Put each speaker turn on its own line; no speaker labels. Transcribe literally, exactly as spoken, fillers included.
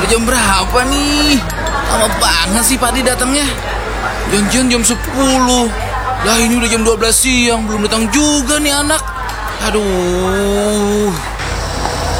Udah jam berapa nih? Lama banget sih Pak Adi datangnya. Janjian jam sepuluh. Lah ini udah jam dua belas siang, belum datang juga nih anak. Aduh.